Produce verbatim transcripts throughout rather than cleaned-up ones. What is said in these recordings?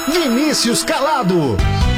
Vinícius Calado.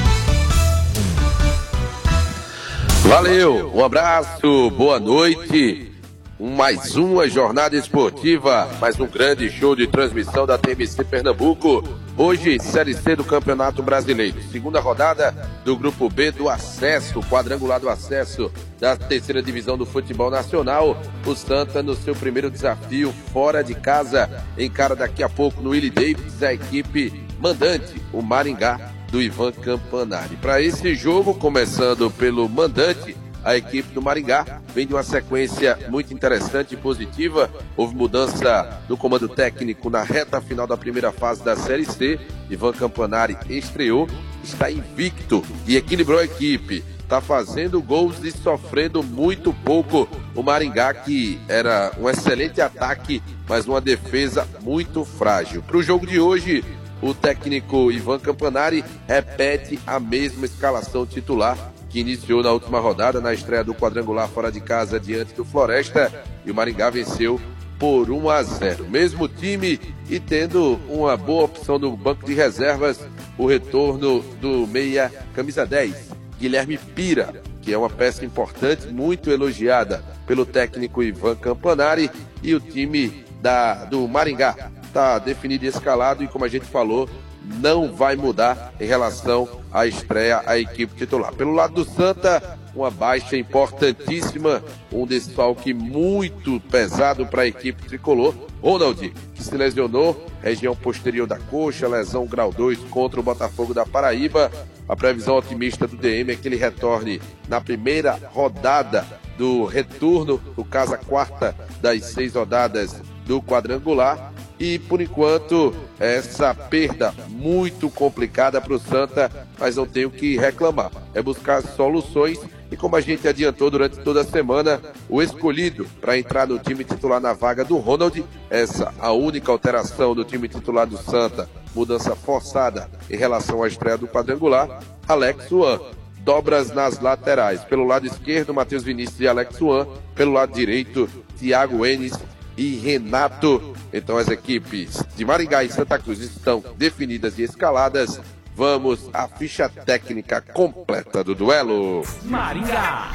Valeu, um abraço, boa noite. Mais uma jornada esportiva, mais um grande show de transmissão da T M C Pernambuco. Hoje, Série C do Campeonato Brasileiro. Segunda rodada do Grupo B do Acesso, quadrangular do acesso da terceira divisão do futebol nacional. O Santa, no seu primeiro desafio fora de casa, encara daqui a pouco no Willie Davis a equipe mandante, o Maringá, do Ivan Campanari. Para esse jogo, começando pelo mandante, a equipe do Maringá vem de uma sequência muito interessante e positiva. Houve mudança do comando técnico na reta final da primeira fase da Série C. Ivan Campanari estreou, está invicto e equilibrou a equipe. Está fazendo gols e sofrendo muito pouco o Maringá, que era um excelente ataque, mas uma defesa muito frágil. Para o jogo de hoje, o técnico Ivan Campanari repete a mesma escalação titular que iniciou na última rodada, na estreia do quadrangular fora de casa diante do Floresta, e o Maringá venceu por um a zero. Mesmo time e tendo uma boa opção no banco de reservas, o retorno do meia camisa dez, Guilherme Pira, que é uma peça importante, muito elogiada pelo técnico Ivan Campanari, e o time da, do Maringá está definido e escalado, e como a gente falou, não vai mudar em relação à estreia à equipe titular. Pelo lado do Santa, uma baixa importantíssima, um desfalque muito pesado para a equipe tricolor. Ronald, que se lesionou, região posterior da coxa, lesão grau dois contra o Botafogo da Paraíba. A previsão otimista do D M é que ele retorne na primeira rodada do retorno, no caso a quarta das seis rodadas do quadrangular. E, por enquanto, essa perda muito complicada para o Santa, mas não tem o que reclamar. É buscar soluções e, como a gente adiantou durante toda a semana, o escolhido para entrar no time titular na vaga do Ronald, essa a única alteração do time titular do Santa, mudança forçada em relação à estreia do quadrangular, Alex Juan. Dobras nas laterais. Pelo lado esquerdo, Matheus Vinícius e Alex Juan. Pelo lado direito, Thiago Enes e Renato. Então as equipes de Maringá e Santa Cruz estão definidas e escaladas. Vamos à ficha técnica completa do duelo. Maringá.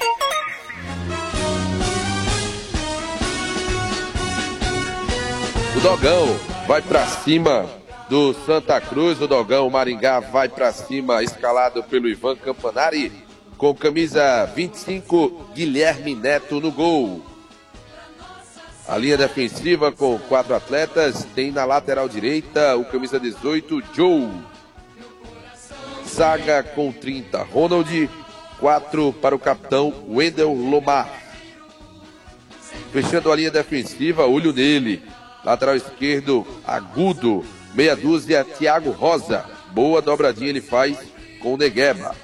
O Dogão vai pra cima do Santa Cruz. O Dogão, o Maringá, vai pra cima, escalado pelo Ivan Campanari, com camisa vinte e cinco, Guilherme Neto no gol. A linha defensiva com quatro atletas, tem na lateral direita o camisa dezoito, Joe. Zaga com trinta, Ronald. quatro para o capitão, Wendel Lomar. Fechando a linha defensiva, olho nele. Lateral esquerdo, agudo. Meia dúzia, Thiago Rosa. Boa dobradinha ele faz com o Negueba.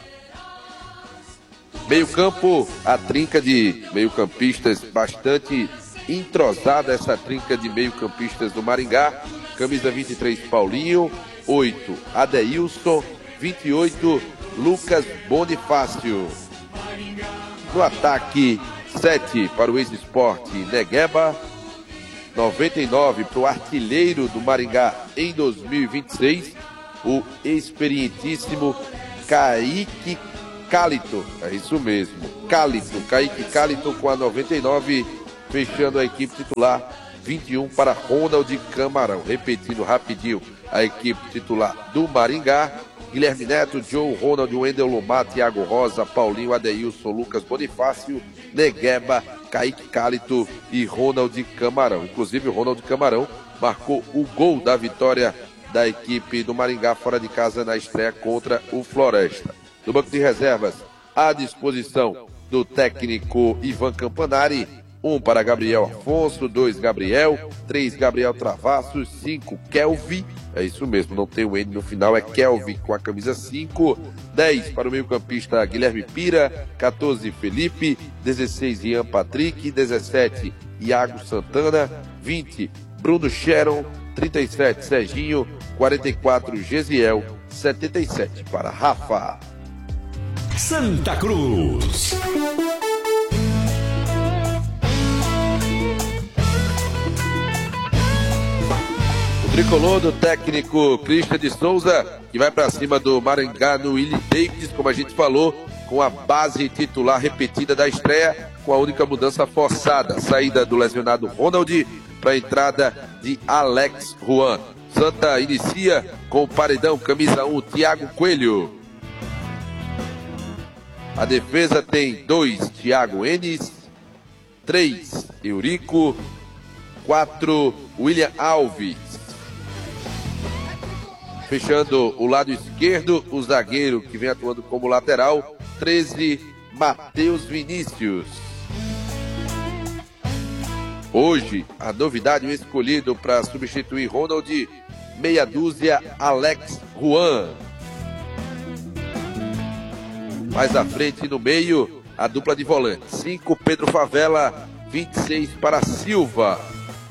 Meio campo, a trinca de meio campistas bastante entrosada, essa trinca de meio-campistas do Maringá. Camisa vinte e três, Paulinho. oito, Adeilson. vinte e oito, Lucas Bonifácio. No ataque, sete para o ex-esporte, Negueba. noventa e nove para o artilheiro do Maringá em dois mil e vinte e seis, o experientíssimo Kaique Calito. É isso mesmo, Calito. Kaique Calito com a noventa e nove. Fechando a equipe titular, vinte e um para Ronald Camarão. Repetindo rapidinho a equipe titular do Maringá: Guilherme Neto, Joe, Ronald, Wendel Lomar, Thiago Rosa, Paulinho, Adeilson, Lucas Bonifácio, Negueba, Kaique Calito e Ronald Camarão. Inclusive o Ronald Camarão marcou o gol da vitória da equipe do Maringá fora de casa na estreia contra o Floresta. No banco de reservas, à disposição do técnico Ivan Campanari: um para Gabriel Afonso, dois Gabriel, três Gabriel Travassos, cinco Kelvin, é isso mesmo, não tem o N no final, é Kelvin com a camisa cinco, dez para o meio-campista Guilherme Pira, quatorze Felipe, dezesseis Ian Patrick, dezessete Iago Santana, vinte Bruno Sharon, trinta e sete Serginho, quarenta e quatro Gesiel, setenta e sete para Rafa. Santa Cruz. O Tricolor do técnico Christian de Souza, que vai para cima do Maringá no Willie Davids, como a gente falou, com a base titular repetida da estreia, com a única mudança forçada, saída do lesionado Ronald para a entrada de Alex Juan. Santa inicia com o paredão, camisa um, Thiago Coelho. A defesa tem dois, Thiago Enes, três, Eurico, quatro, William Alves. Fechando o lado esquerdo, o zagueiro que vem atuando como lateral, treze, Matheus Vinícius. Hoje, a novidade, o escolhido para substituir Ronald, meia dúzia, Alex Juan. Mais à frente, no meio, a dupla de volantes, cinco, Pedro Favela, vinte e seis para Silva.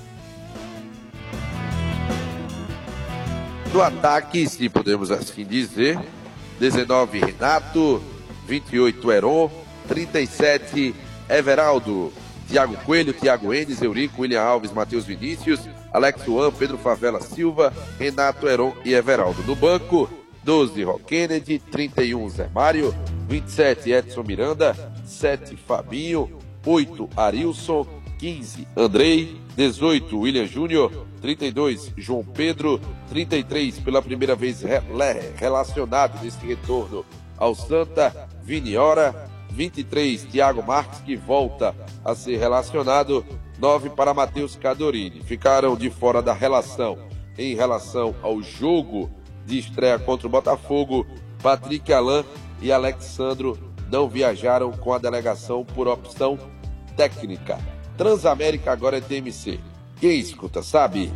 No ataque, se podemos assim dizer, dezenove, Renato, vinte e oito, Heron, trinta e sete, Everaldo, Thiago Coelho, Thiago Enes, Eurico, William Alves, Matheus Vinícius, Alex Juan, Pedro Favela, Silva, Renato, Heron e Everaldo. No banco, doze, Rock Kennedy, trinta e um, Zé Mário, vinte e sete, Edson Miranda, sete, Fabinho, oito, Arilson, quinze, Andrei, dezoito, William Júnior, trinta e dois, João Pedro, trinta e três, pela primeira vez re relacionado nesse retorno ao Santa, Viniora, vinte e três, Thiago Marques, que volta a ser relacionado, nove para Matheus Cadorini. Ficaram de fora da relação em relação ao jogo de estreia contra o Botafogo, Patrick Alain e Alexandro não viajaram com a delegação por opção técnica. Transamérica agora é T M C. Quem escuta sabe.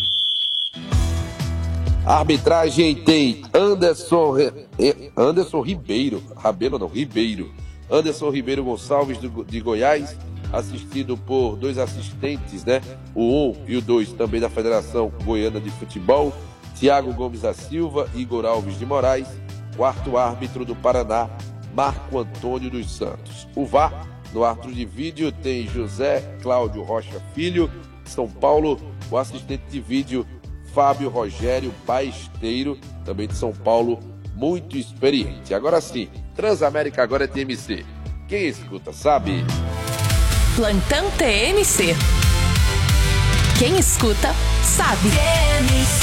A arbitragem tem Anderson, Anderson Ribeiro, Rabelo não, Ribeiro. Anderson Ribeiro Gonçalves de Goiás, assistido por dois assistentes, né? O um e o dois também da Federação Goiana de Futebol, Thiago Gomes da Silva e Igor Alves de Moraes. Quarto árbitro do Paraná, Marco Antônio dos Santos. O V A R, no árbitro de vídeo, tem José Cláudio Rocha Filho, São Paulo. O assistente de vídeo, Fábio Rogério Baesteiro, também de São Paulo, muito experiente. Agora sim, Transamérica agora é T M C. Quem escuta sabe. Plantão T M C. Quem escuta sabe. T M C.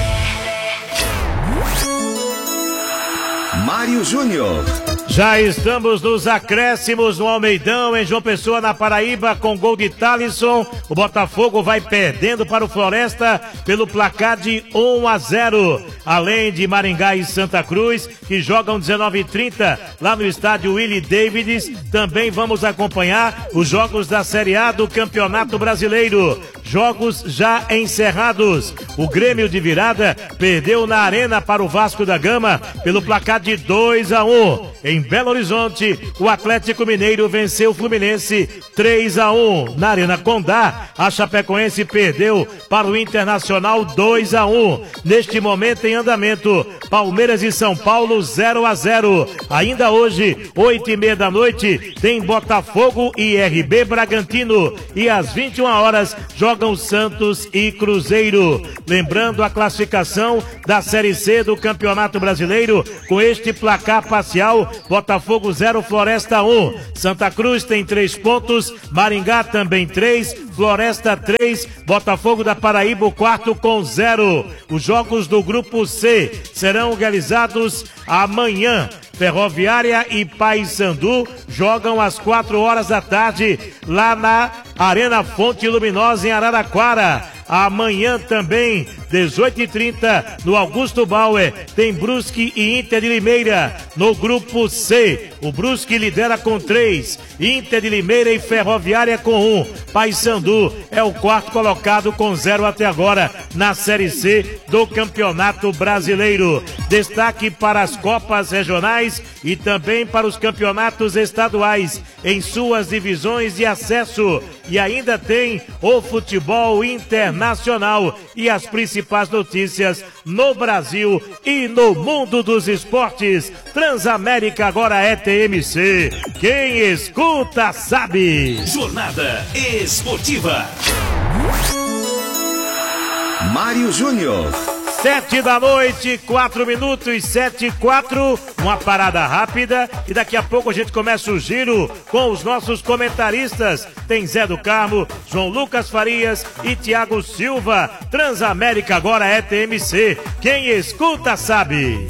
Mário Júnior. Já estamos nos acréscimos no Almeidão, em João Pessoa, na Paraíba, com gol de Thalisson. O Botafogo vai perdendo para o Floresta pelo placar de um a zero. Além de Maringá e Santa Cruz, que jogam dezenove e trinta lá no estádio Willie Davids, também vamos acompanhar os jogos da Série A do Campeonato Brasileiro. Jogos já encerrados. O Grêmio de virada perdeu na Arena para o Vasco da Gama pelo placar de dois a um. Em Belo Horizonte, o Atlético Mineiro venceu o Fluminense três a um. Na Arena Condá, a Chapecoense perdeu para o Internacional dois a um. Neste momento em andamento, Palmeiras e São Paulo zero a zero. Ainda hoje, oito e meia da noite, tem Botafogo e R B Bragantino. E às vinte e uma horas, jogam Santos e Cruzeiro. Lembrando a classificação da Série C do Campeonato Brasileiro, com este placar parcial: Botafogo zero, Floresta um. Santa Cruz tem três pontos, Maringá também três, Floresta três, Botafogo da Paraíba o quarto com zero. Os jogos do Grupo C serão realizados amanhã. Ferroviária e Paysandu jogam às quatro horas da tarde lá na Arena Fonte Luminosa em Araraquara. Amanhã também, dezoito e trinta, no Augusto Bauer, tem Brusque e Inter de Limeira. No Grupo C, o Brusque lidera com três, Inter de Limeira e Ferroviária com um. Paysandu é o quarto colocado com zero até agora na Série C do Campeonato Brasileiro. Destaque para as Copas Regionais e também para os campeonatos estaduais em suas divisões de acesso. E ainda tem o futebol internacional e as principais notícias no Brasil e no mundo dos esportes. Transamérica agora é T M C. Quem escuta sabe. Jornada Esportiva. Mário Júnior. Sete da noite, quatro minutos, sete e quatro, uma parada rápida e daqui a pouco a gente começa o giro com os nossos comentaristas. Tem Zé do Carmo, João Lucas Farias e Tiago Silva. Transamérica agora é T M C. Quem escuta sabe.